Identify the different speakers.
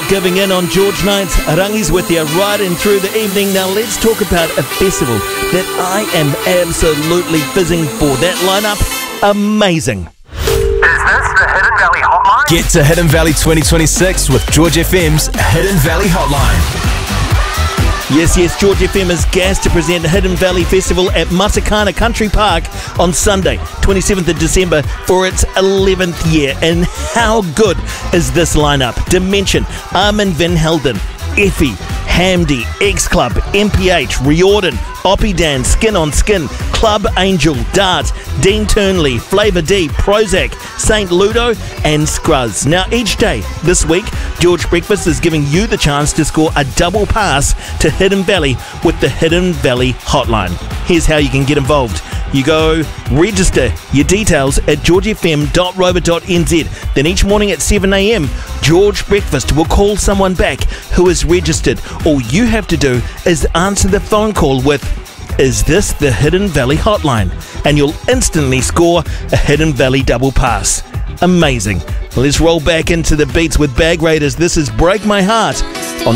Speaker 1: not giving in on George nights. Rangi's with you right in through the evening. Now let's talk about a festival that I am absolutely fizzing for. That lineup, amazing.
Speaker 2: Is this the Hidden Valley Hotline?
Speaker 3: Get to Hidden Valley 2026 with George FM's Hidden Valley Hotline.
Speaker 1: Yes, George FM is gassed to present the Hidden Valley Festival at Matakana Country Park on Sunday, 27th of December, for its 11th year. And how good is this lineup? Dimension, Armin van Helden, Effie, Hamdi, X Club, MPH, Riordan, Oppie Dan, Skin on Skin, Club Angel, Dart, Dean Turnley, Flavor D, Prozac, Saint Ludo and Scruzz. Now each day this week, George Breakfast is giving you the chance to score a double pass to Hidden Valley with the Hidden Valley Hotline. Here's how you can get involved. You go register your details at georgefm.rover.nz. Then each morning at 7 a.m, George Breakfast will call someone back who is registered. All you have to do is answer the phone call with, "Is this the Hidden Valley Hotline?" And you'll instantly score a Hidden Valley double pass. Amazing. Let's roll back into the beats with Bag Raiders. This is Break My Heart on